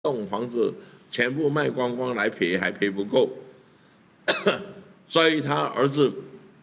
栋房子全部卖光光来赔，还赔不够，所以他儿子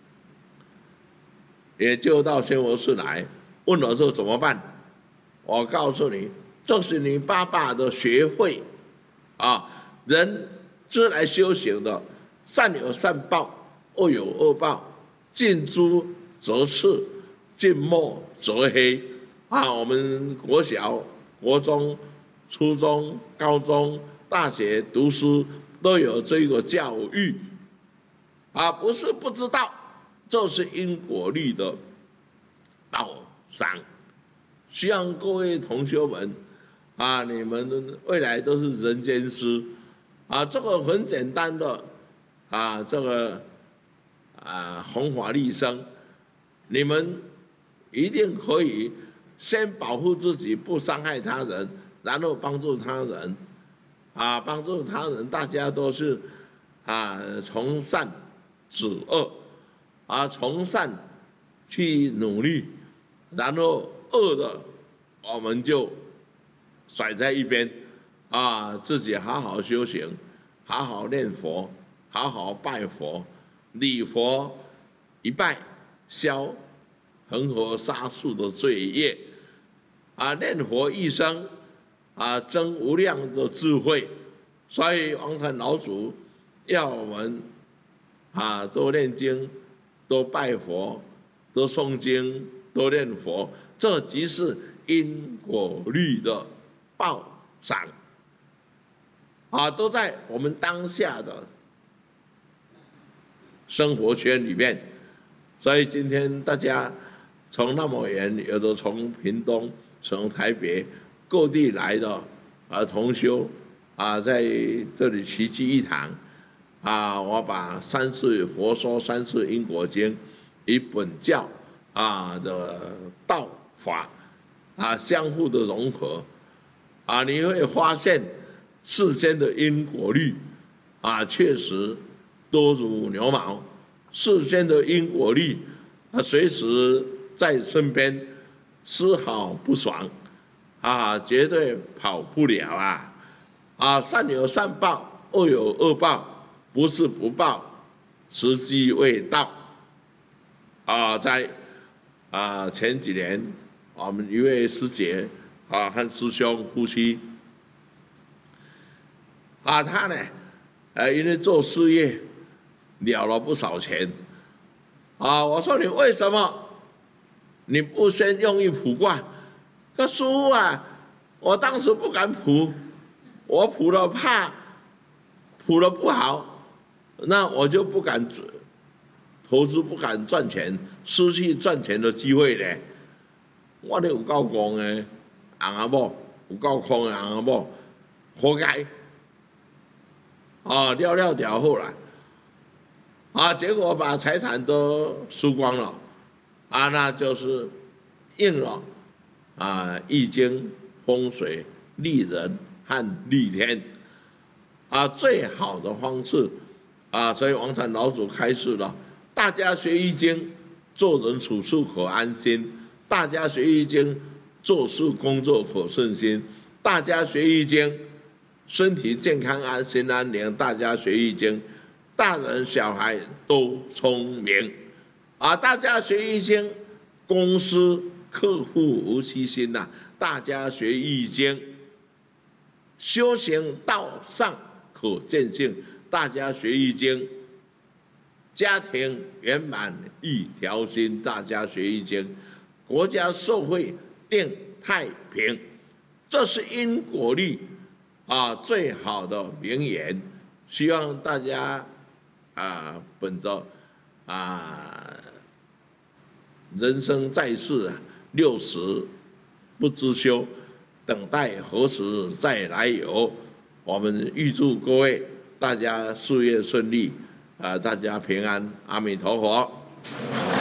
也就到宣佛寺来，问我说怎么办？我告诉你，这是你爸爸的学会啊，人是来修行的，善有善报，恶有恶报，近朱则赤，近墨则黑啊。我们国小、国中、初中、高中、大学读书都有这个教育啊，不是不知道，这是因果律的报赏。希望各位同学们啊，你们未来都是人间师啊，这个很简单的啊，这个弘法利生，你们一定可以先保护自己，不伤害他人，然后帮助他人啊，帮助他人，大家都是从善止恶啊，从善去努力，然后恶的我们就甩在一边啊，自己好好修行，好好念佛，好好拜佛，礼佛一拜消恒河沙数的罪业啊，念佛一生啊，增无量的智慧。所以王禅老祖要我们多念经，多拜佛，多诵经，多念佛，这即是因果律的报赏啊，都在我们当下的生活圈里面。所以今天大家从那么远，有的从屏东、从台北各地来的同修在这里齐聚一堂我把三世佛说三世因果经与本教的道法相互的融合你会发现世间的因果律确实多如牛毛，世间的因果律随时在身边，丝毫不爽绝对跑不了善有善报，恶有恶报，不是不报，时机未到在前几年，我们一位师姐和师兄夫妻他呢因为做事业了了不少钱我说你为什么你不先用一卜卦？他说我当时不敢卜，我卜了怕卜了不好，那我就不敢投资，不敢赚钱，失去赚钱的机会呢。我咧有够戆的阿某，有够空的阿某，活该了了掉后来结果把财产都输光了那就是应了易经风水利人和利天最好的方式所以王禅老祖开示了，大家学易经，做人处事可安心；大家学易经，做事工作可顺心；大家学易经，身体健康安心安宁；大家学易经，大人小孩都聪明大家学易经，公司客户无欺心大家学易经，修行道上可见性；大家学易经，家庭圆满一条心；大家学易经，国家社会定太平。这是因果律最好的名言。希望大家本着人生在世60不知休，等待何时再来有。我们预祝各位大家事业顺利大家平安，阿弥陀佛。